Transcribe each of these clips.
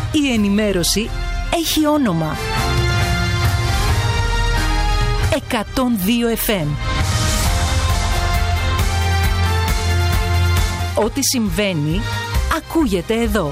Η ενημέρωση έχει όνομα. 102 FM. Ό,τι συμβαίνει, ακούγεται εδώ.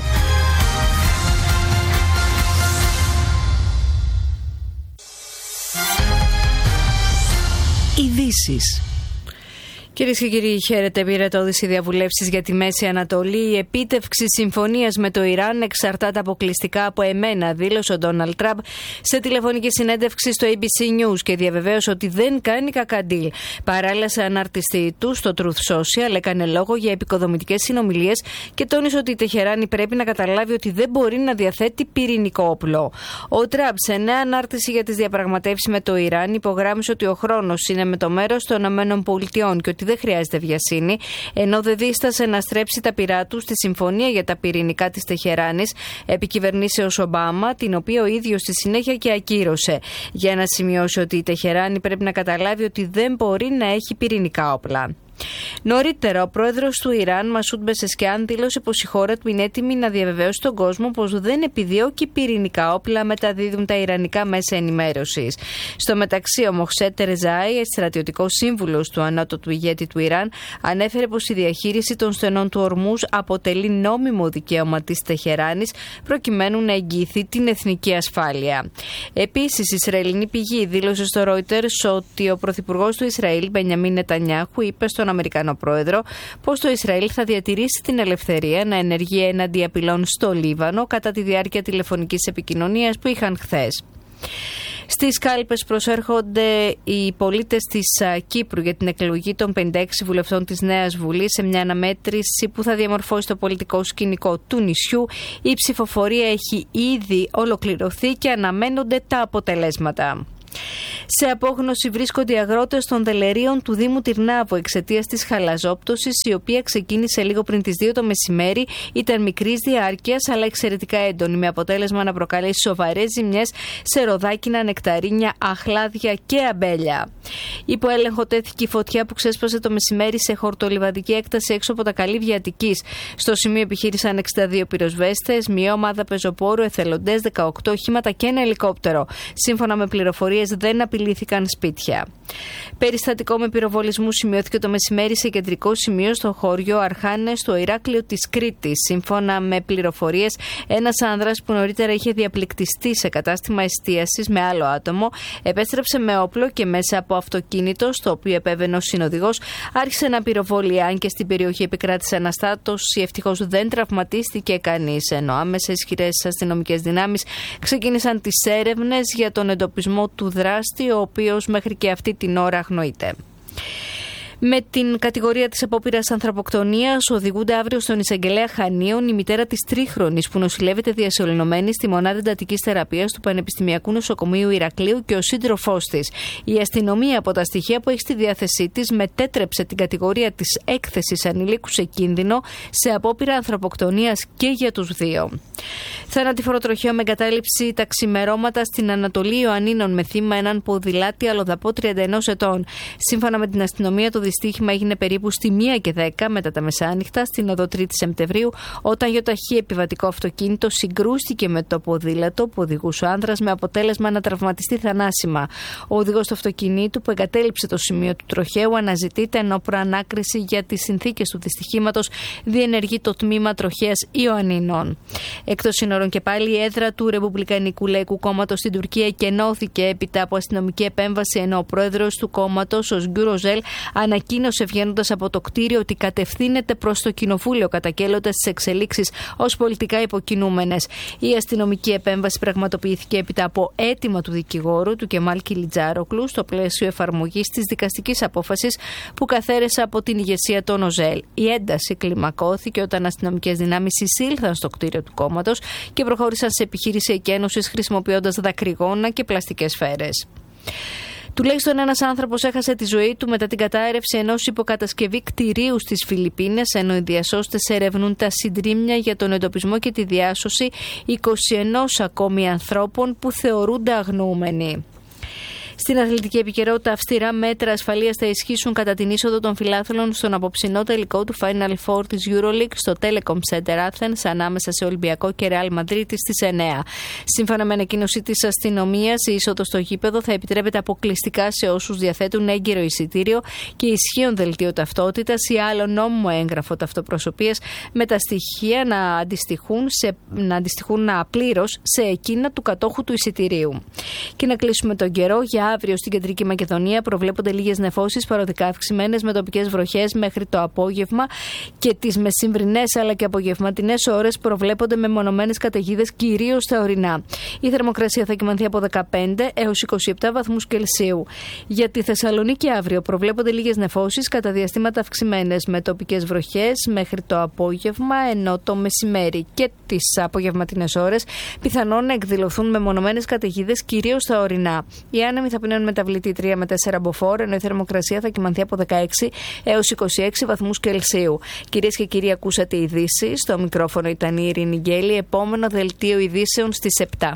Ειδήσεις. Κυρίες και κύριοι, χαίρετε. Πυρετώδεις οι διαβουλεύσεις για τη Μέση Ανατολή. Η επίτευξη συμφωνίας με το Ιράν εξαρτάται αποκλειστικά από εμένα, δήλωσε ο Ντόναλντ Τραμπ σε τηλεφωνική συνέντευξη στο ABC News και διαβεβαίωσε ότι δεν κάνει κακαντήλ. Παράλληλα, σε ανάρτησή του στο Truth Social, έκανε λόγο για επικοδομητικές συνομιλίες και τόνισε ότι η Τεχεράνη πρέπει να καταλάβει ότι δεν μπορεί να διαθέτει πυρηνικό όπλο. Ο Τραμπ, σε νέα ανάρτηση για τις διαπραγματεύσεις με το Ιράν, υπογράμμισε ότι ο χρόνος είναι με το μέρος των ΗΠΑ και ότι δεν χρειάζεται βιασύνη, ενώ δεν δίστασε να στρέψει τα πυρά του στη συμφωνία για τα πυρηνικά της Τεχεράνης, επικυβερνήσεως Ομπάμα, την οποία ο ίδιος στη συνέχεια και ακύρωσε, για να σημειώσει ότι η Τεχεράνη πρέπει να καταλάβει ότι δεν μπορεί να έχει πυρηνικά όπλα. Νωρίτερα, ο πρόεδρος του Ιράν, Μασούντ Πεζεσκιάν, δήλωσε πως η χώρα του είναι έτοιμη να διαβεβαιώσει τον κόσμο πως δεν επιδιώκει πυρηνικά όπλα, μεταδίδουν τα ιρανικά μέσα ενημέρωσης. Στο μεταξύ, ο Μοχσέτ Ρεζάι, στρατιωτικός σύμβουλος του ανώτατου ηγέτη του Ιράν, ανέφερε πως η διαχείριση των στενών του Ορμούζ αποτελεί νόμιμο δικαίωμα της Τεχεράνης, προκειμένου να εγγυηθεί την εθνική ασφάλεια. Επίσης, η Ισραηλινή πηγή δήλωσε στο Reuters ότι ο πρωθυπουργός του Ισραήλ, Μπενιαμίν Νετανιάχου, είπε στον Αμερικανό πρόεδρο πως το Ισραήλ θα διατηρήσει την ελευθερία να ενεργεί έναντι απειλών στο Λίβανο κατά τη διάρκεια τηλεφωνικής επικοινωνίας που είχαν χθες. Στις κάλπες προσέρχονται οι πολίτες της Κύπρου για την εκλογή των 56 βουλευτών της Νέας Βουλής σε μια αναμέτρηση που θα διαμορφώσει το πολιτικό σκηνικό του νησιού. Η ψηφοφορία έχει ήδη ολοκληρωθεί και αναμένονται τα αποτελέσματα. Σε απόγνωση βρίσκονται οι αγρότες των δελερίων του Δήμου Τυρνάβου εξαιτίας της χαλαζόπτωσης, η οποία ξεκίνησε λίγο πριν τις 2 το μεσημέρι, ήταν μικρής διάρκειας αλλά εξαιρετικά έντονη, με αποτέλεσμα να προκαλέσει σοβαρές ζημιές σε ροδάκινα, νεκταρίνια, αχλάδια και αμπέλια. Υπό έλεγχο τέθηκε η φωτιά που ξέσπασε το μεσημέρι σε χορτολιβαδική έκταση έξω από τα Καλύβια Αττικής. Στο σημείο επιχείρησαν 62 πυροσβέστες, μια ομάδα πεζοπόρου, εθελοντές, 18 οχήματα και ένα ελικόπτερο. Σύμφωνα με πληροφορίες, δεν απειλήθηκαν σπίτια. Περιστατικό με πυροβολισμού σημειώθηκε το μεσημέρι σε κεντρικό σημείο στο χώριο Αρχάνες, στο Ηράκλειο της Κρήτης. Σύμφωνα με πληροφορίες, ένας άνδρας που νωρίτερα είχε διαπληκτιστεί σε κατάστημα εστίασης με άλλο άτομο, επέστρεψε με όπλο και μέσα από αυτοκίνητο, στο οποίο επέβαινε ο συνοδηγός, άρχισε να πυροβολεί. Αν και στην περιοχή επικράτησε αναστάτωση, ευτυχώς δεν τραυματίστηκε κανείς, ενώ άμεσα ισχυρές αστυνομικές δυνάμεις ξεκίνησαν τις έρευνες για τον εντοπισμό του δράστη, ο οποίος μέχρι και αυτή την ώρα αγνοείται. Με την κατηγορία της απόπειρας ανθρωποκτονίας οδηγούνται αύριο στον εισαγγελέα Χανίων η μητέρα της τρίχρονης που νοσηλεύεται διασωληνωμένη στη μονάδα εντατικής θεραπείας του Πανεπιστημιακού Νοσοκομείου Ηρακλείου και ο σύντροφός της. Η αστυνομία, από τα στοιχεία που έχει στη διάθεσή της, μετέτρεψε την κατηγορία της έκθεσης ανηλίκου σε κίνδυνο σε απόπειρα ανθρωποκτονίας και για τους δύο. Θανατηφόρο τροχαίο με εγκατάλειψη τα ξημερώματα στην Ανατολή Ιωαννίνων με θύμα έναν ποδηλάτη αλλοδαπό 31 ετών. Σύμφωνα με την αστυνομία, το δυστύχημα έγινε περίπου στη 1:10 μετά τα μεσάνυχτα στην οδό 3η Σεπτεμβρίου, όταν γιοταχή επιβατικό αυτοκίνητο συγκρούστηκε με το ποδήλατο που οδηγούσε ο άνδρας, με αποτέλεσμα να τραυματιστεί θανάσιμα. Ο οδηγός του αυτοκινήτου που εγκατέλειψε το σημείο του τροχαίου αναζητείται, ενώ προανάκριση για τις συνθήκες του δυστυχήματος διενεργεί το τμήμα τροχαίας Ιωαννίνων. Εκτός σύνορων και πάλι, η έδρα του Ρεπουμπλικανικού Λαϊκού Κόμματος στην Τουρκία εκενώθηκε έπειτα από αστυνομική επέμβαση, ενώ ο πρόεδρος του κόμματος, ο Σγκιου Ροζέλ, ανακοίνωσε βγαίνοντας από το κτίριο ότι κατευθύνεται προς το κοινοβούλιο, καταγγέλλοντας τις εξελίξεις ως πολιτικά υποκινούμενες. Η αστυνομική επέμβαση πραγματοποιήθηκε έπειτα από αίτημα του δικηγόρου του Κεμάλ Κιλιτζάρογλου στο πλαίσιο εφαρμογής της δικαστικής απόφασης που καθαίρεσε από την ηγεσία των Οζέλ. Η ένταση κλιμακώθηκε όταν αστυνομικές δυνάμεις εισήλθαν στο κτίριο του κόμματος και προχώρησαν σε επιχείρηση εκένωσης χρησιμοποιώντας δακρυγόνα και πλαστικές σφαίρες. Τουλάχιστον ένας άνθρωπος έχασε τη ζωή του μετά την κατάρρευση ενός υποκατασκευή κτηρίου στις Φιλιππίνες, ενώ οι διασώστες ερευνούν τα συντρίμμια για τον εντοπισμό και τη διάσωση 21 ακόμη ανθρώπων που θεωρούνται αγνοούμενοι. Στην αθλητική επικαιρότητα, αυστηρά μέτρα ασφαλείας θα ισχύσουν κατά την είσοδο των φιλάθλων στον απόψινό τελικό του Final Four της EuroLeague στο Telecom Center Athens ανάμεσα σε Ολυμπιακό και Real Madrid στις 9. Σύμφωνα με ανακοίνωση της αστυνομίας, η είσοδος στο γήπεδο θα επιτρέπεται αποκλειστικά σε όσους διαθέτουν έγκυρο εισιτήριο και ισχύον δελτίο ταυτότητας ή άλλο νόμιμο έγγραφο ταυτοπροσωπείας με τα στοιχεία να αντιστοιχούν πλήρως σε εκείνα του κατόχου του εισιτηρίου. Και να κλείσουμε τον καιρό. Για αύριο στην Κεντρική Μακεδονία προβλέπονται λίγες νεφώσεις, παροδικά αυξημένες με τοπικές βροχές μέχρι το απόγευμα, και τις μεσημβρινές αλλά και απογευματινές ώρες προβλέπονται μεμονωμένες καταιγίδες κυρίως στα ορεινά. Η θερμοκρασία θα κυμανθεί από 15 έως 27 βαθμούς Κελσίου. Για τη Θεσσαλονίκη αύριο προβλέπονται λίγες νεφώσεις, κατά διαστήματα αυξημένες με τοπικές βροχές μέχρι το απόγευμα, ενώ το μεσημέρι και τις απογευματινές ώρες πιθανόν να εκδηλωθούν μεμονωμένες καταιγίδες κυρίως στα ορεινά. Οι άνεμοι θα πνέουν μεταβλητή 3 με 4 μποφόρ, ενώ η θερμοκρασία θα κυμανθεί από 16 έως 26 βαθμούς Κελσίου. Κυρίες και κύριοι, ακούσατε ειδήσεις. Στο μικρόφωνο ήταν η Ειρήνη Γκέλη. Επόμενο δελτίο ειδήσεων στις 7.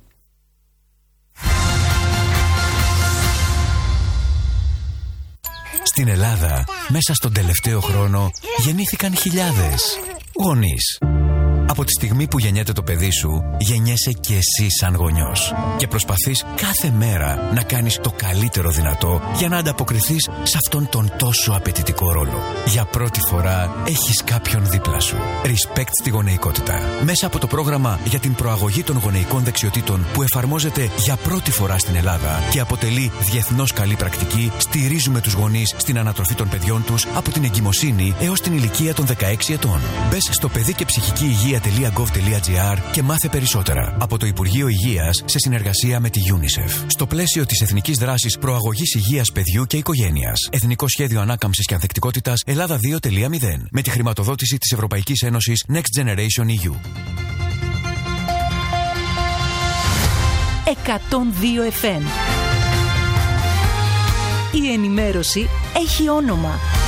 Στην Ελλάδα, μέσα στον τελευταίο χρόνο, γεννήθηκαν χιλιάδες γονείς. Από τη στιγμή που γεννιέται το παιδί σου, γεννιέσαι και εσύ σαν γονιός. Και προσπαθείς κάθε μέρα να κάνεις το καλύτερο δυνατό για να ανταποκριθείς σε αυτόν τον τόσο απαιτητικό ρόλο. Για πρώτη φορά έχεις κάποιον δίπλα σου. Respect στη γονεϊκότητα. Μέσα από το πρόγραμμα για την προαγωγή των γονεϊκών δεξιοτήτων που εφαρμόζεται για πρώτη φορά στην Ελλάδα και αποτελεί διεθνώς καλή πρακτική, στηρίζουμε τους γονείς στην ανατροφή των παιδιών τους από την εγκυμοσύνη έως την ηλικία των 16 ετών. Μπες στο παιδί και ψυχική υγεία.gov.gr και μάθε περισσότερα από το Υπουργείο Υγείας σε συνεργασία με τη UNICEF. Στο πλαίσιο της Εθνικής Δράσης Προαγωγής Υγείας Παιδιού και Οικογένειας. Εθνικό Σχέδιο Ανάκαμψης και Ανθεκτικότητας Ελλάδα 2.0. Με τη χρηματοδότηση της Ευρωπαϊκής Ένωσης Next Generation EU. 102 FM. Η ενημέρωση έχει όνομα.